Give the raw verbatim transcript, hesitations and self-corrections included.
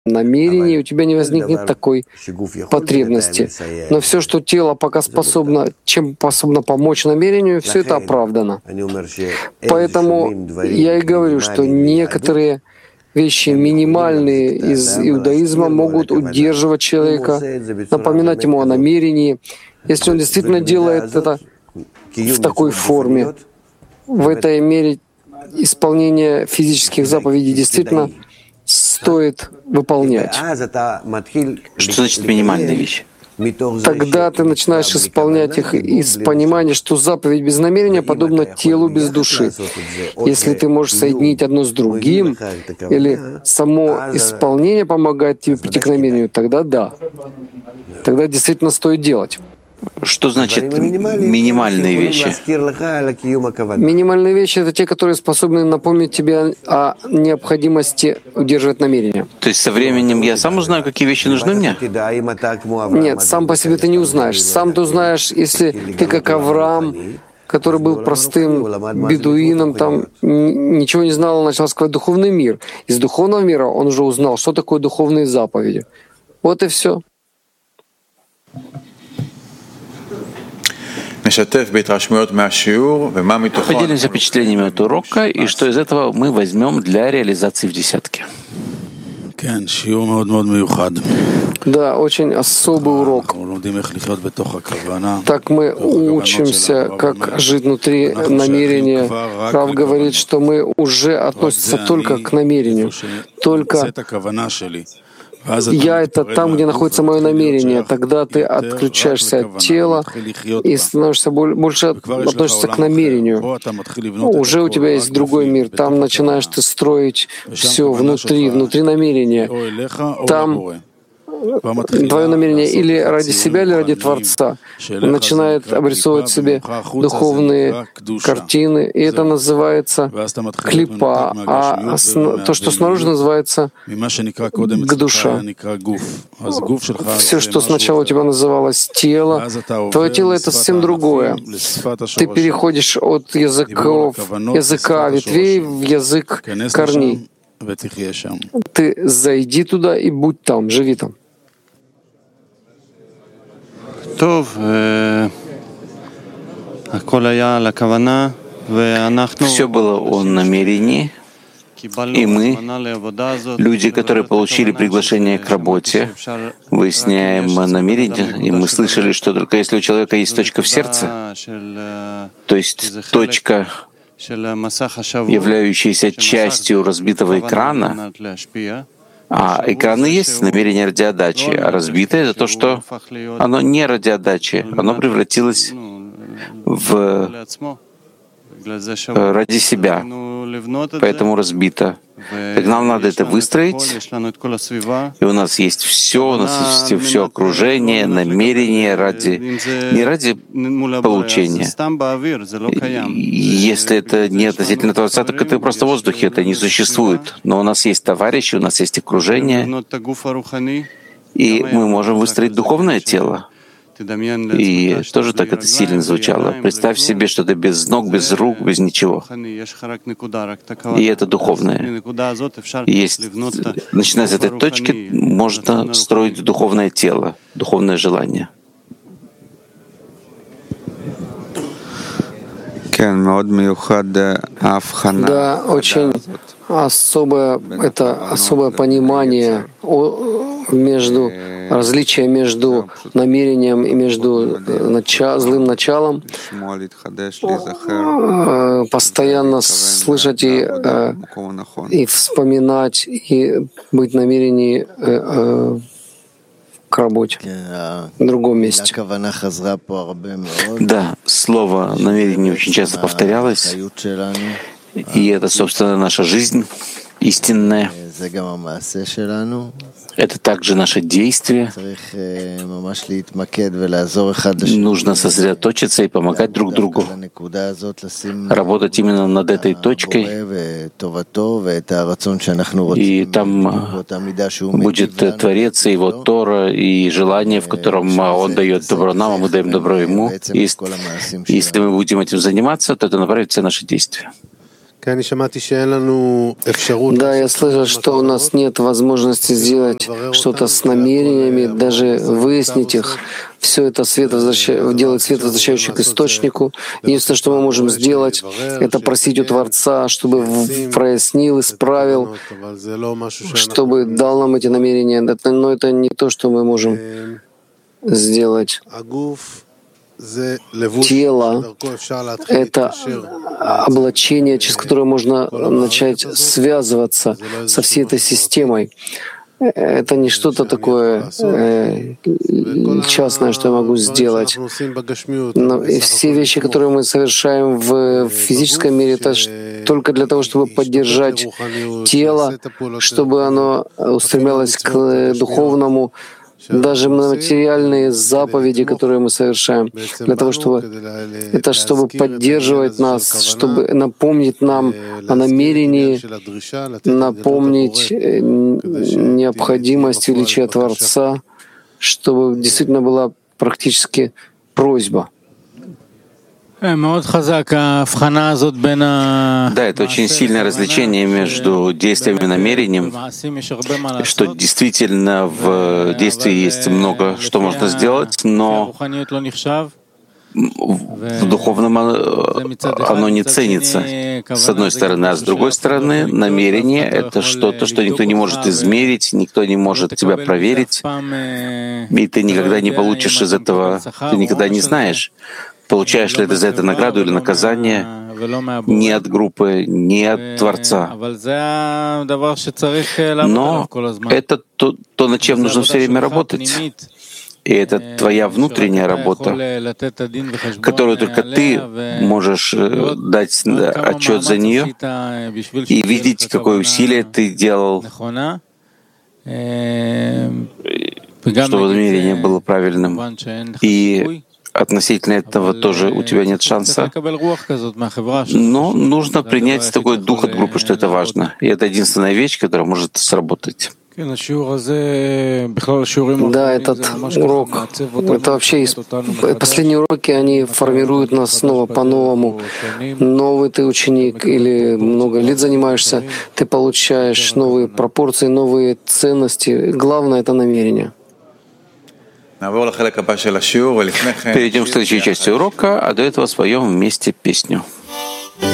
намерении, у тебя не возникнет такой потребности. Но все, что тело пока способно, чем способно помочь намерению, все это оправдано. Поэтому я и говорю, что некоторые вещи минимальные из иудаизма могут удерживать человека, напоминать ему о намерении. Если он действительно делает это в такой форме, в этой мере исполнение физических заповедей действительно стоит выполнять. Что значит минимальные вещи? Тогда ты начинаешь исполнять их из понимания, что заповедь без намерения подобна телу без души. Если ты можешь соединить одно с другим, или само исполнение помогает тебе прийти к намерению, тогда да. Тогда действительно стоит делать. Что значит минимальные вещи? Минимальные вещи — это те, которые способны напомнить тебе о необходимости удерживать намерение. То есть со временем я сам узнаю, какие вещи нужны мне? Нет, сам по себе ты не узнаешь. Сам ты узнаешь, если ты как Авраам, который был простым бедуином, там ничего не знал, начал сказать духовный мир. Из духовного мира он уже узнал, что такое духовные заповеди. Вот и все. Поделимся впечатлениями от урока, и что из этого мы возьмем для реализации в десятке. Да, очень особый урок. Так мы учимся, как жить внутри намерения. Рав говорит, что мы уже относимся только к намерению, только я — это там, где находится мое намерение. Тогда ты отключаешься от тела и становишься больше относишься к намерению. Ну, уже у тебя есть другой мир. Там начинаешь ты строить все внутри, внутри намерения. Там твое намерение или ради себя, или ради Творца начинает обрисовывать себе духовные картины, и это называется клипа, а то, что снаружи, называется гдуша. Все, что сначала у тебя называлось тело, твое тело — это совсем другое. Ты переходишь от языков, языка ветвей в язык корней. Ты зайди туда и будь там, живи там. Все было о намерении, и мы, люди, которые получили приглашение к работе, выясняем намерение, и мы слышали, что только если у человека есть точка в сердце, то есть точка, являющаяся частью разбитого экрана, а экраны есть намерение ради отдачи, а разбитое — это то, что оно не ради отдачи, оно превратилось в ради себя, поэтому разбито. Так нам надо это выстроить, и у нас есть все, у нас есть все окружение, намерение ради, не ради получения. Если это не относительно Творца, так это просто в воздухе, это не существует. Но у нас есть товарищи, у нас есть окружение, и мы можем выстроить духовное тело. И тоже так это сильно звучало. Представь себе, что ты без ног, без рук, без ничего. И это духовное. Есть, начиная с этой точки, можно строить духовное тело, духовное желание. Да, очень особое, это особое понимание между различия между намерением и между нача, злым началом, постоянно слышать и, и вспоминать, и быть в намерении к работе в другом месте. Да, слово «намерение» очень часто повторялось, и это, собственно, наша жизнь истинная. Это также наше действие. Нужно сосредоточиться и помогать друг другу, работать именно над этой точкой, и там будет Творец, и Его Тора, и желание, в котором Он дает добро нам, а мы даем добро Ему. И если мы будем этим заниматься, то это направит все наши действия. Да, я слышал, что у нас нет возможности сделать что-то с намерениями, даже выяснить их. Все это свет возвраща... делает свет, возвращающий к источнику. Единственное, что мы можем сделать, это просить у Творца, чтобы прояснил, исправил, чтобы дал нам эти намерения. Но это не то, что мы можем сделать. Тело — это облачение, через которое можно начать связываться со всей этой системой. Это не что-то такое э, частное, что я могу сделать. Но и все вещи, которые мы совершаем в физическом мире, это только для того, чтобы поддержать тело, чтобы оно устремлялось к духовному. Даже материальные заповеди, которые мы совершаем, для того, чтобы это чтобы поддерживать нас, чтобы напомнить нам о намерении, напомнить необходимость величия Творца, чтобы действительно была практически просьба. Да, это очень сильное различие между действием и намерением, что действительно в действии есть много, что можно сделать, но в духовном оно не ценится, с одной стороны, а с другой стороны, намерение — это что-то, что никто не может измерить, никто не может тебя проверить, и ты никогда не получишь из этого, ты никогда не знаешь, получаешь ли ты за это награду или наказание не от группы, не от Творца. Но это то, то, над чем нужно все время работать. И это твоя внутренняя работа, которую только ты можешь дать отчет за нее и видеть, какое усилие ты делал, чтобы намерение было правильным. И относительно этого тоже у тебя нет шанса. Но нужно принять такой дух от группы, что это важно. И это единственная вещь, которая может сработать. Да, этот урок, это вообще последние уроки, они формируют нас снова по-новому. Новый ты ученик или много лет занимаешься, ты получаешь новые пропорции, новые ценности. Главное — это намерение. Перейдем к следующей части урока, а до этого споем вместе песню.